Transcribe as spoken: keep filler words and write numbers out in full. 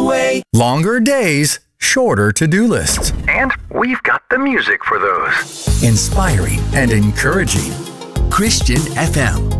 the way. Longer days, shorter to-do lists. And we've got the music for those. Inspiring and encouraging. Christian F M.